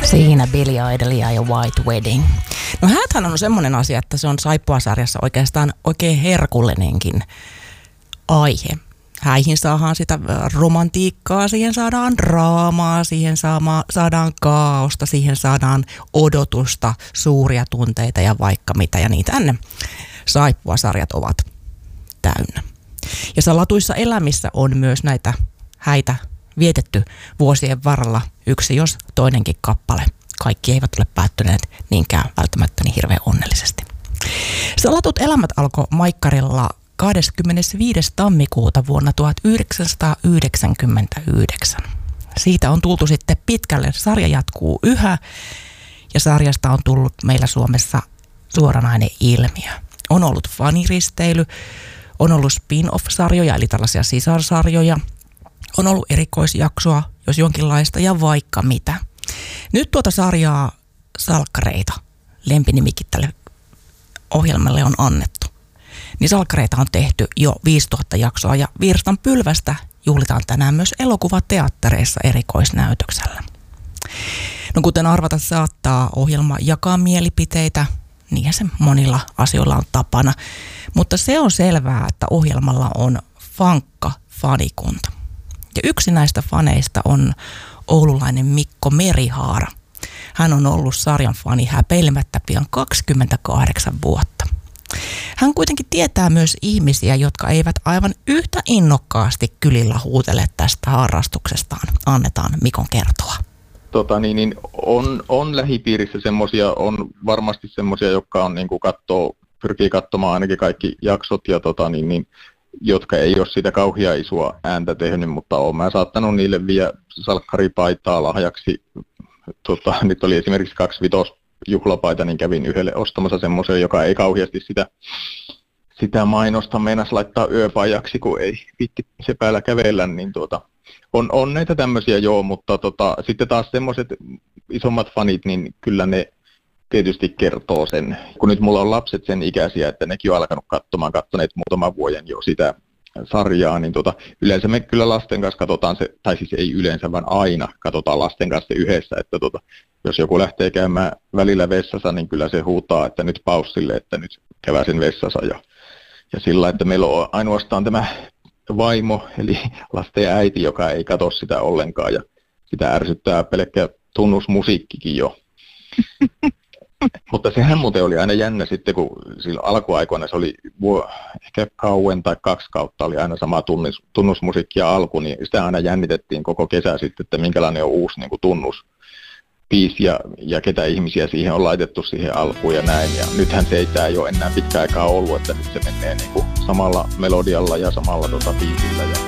Siinä Billy Idolia ja White Wedding. No hääthän on semmoinen asia, että se on Saippua-sarjassa oikeastaan oikein herkullinenkin aihe. Häihin saadaan sitä romantiikkaa, siihen saadaan draamaa, siihen saadaan kaaosta, siihen saadaan odotusta, suuria tunteita ja vaikka mitä. Ja niitä ne Saippua-sarjat ovat täynnä. Ja Salatuissa elämissä on myös näitä häitä vietetty vuosien varrella yksi jos toinenkin kappale. Kaikki eivät ole päättyneet niinkään välttämättä niin hirveän onnellisesti. Salatut elämät alkoi Maikkarilla 25. tammikuuta vuonna 1999. Siitä on tultu sitten pitkälle. Sarja jatkuu yhä ja sarjasta on tullut meillä Suomessa suoranainen ilmiö. On ollut faniristeily, on ollut spin-off-sarjoja eli tällaisia sisarsarjoja, on ollut erikoisjaksoa, jos jonkinlaista ja vaikka mitä. Nyt tuota sarjaa Salkkareita, lempinimikin tälle ohjelmalle on annettu. Niin Salkkareita on tehty jo 5000 jaksoa ja Virstan pylvästä juhlitaan tänään myös elokuvateattereissa erikoisnäytöksellä. No kuten arvata saattaa, ohjelma jakaa mielipiteitä, niinhän se monilla asioilla on tapana. Mutta se on selvää, että ohjelmalla on vankka fanikunta. Ja yksi näistä faneista on oululainen Mikko Merihaara. Hän on ollut sarjan fani häpeilemättä pian 28 vuotta. Hän kuitenkin tietää myös ihmisiä, jotka eivät aivan yhtä innokkaasti kylillä huutele tästä harrastuksestaan. Annetaan Mikon kertoa. On lähipiirissä semmoisia, on varmasti semmoisia, jotka on pyrkii katsomaan ainakin kaikki jaksot ja jotka ei ole sitä kauhean isoa ääntä tehnyt, mutta olen mä saattanut niille vielä salkkaripaitaa lahjaksi. Nyt oli esimerkiksi 25 juhlapaita, niin kävin yhdelle ostamassa semmoisen, joka ei kauheasti sitä mainosta meinas laittaa yöpajaksi, kun ei viitti se päällä kävellä, niin on näitä tämmöisiä joo, mutta sitten taas semmoiset isommat fanit, niin kyllä ne tietysti kertoo sen. Kun nyt mulla on lapset sen ikäisiä, että nekin on alkanut katsoneet muutaman vuoden jo sitä sarjaa, niin yleensä me kyllä lasten kanssa katsotaan se, tai siis ei yleensä, vaan aina katsotaan lasten kanssa se yhdessä, että jos joku lähtee käymään välillä vessassa, niin kyllä se huutaa, että nyt paussille, että nyt käväisen vessassa ja sillä, että meillä on ainoastaan tämä vaimo, eli lasten äiti, joka ei katso sitä ollenkaan ja sitä ärsyttää pelkkä tunnusmusiikkikin jo. Mutta sehän muuten oli aina jännä sitten, kun silloin alkuaikoina se oli ehkä kauan tai 2 kautta oli aina sama tunnusmusiikki ja alku, niin sitä aina jännitettiin koko kesä sitten, että minkälainen on uusi tunnusbiisi ja ketä ihmisiä siihen on laitettu siihen alkuun ja näin. Ja nythän se ei ole enää pitkä aikaa ollut, että nyt se menee samalla melodialla ja samalla biisillä.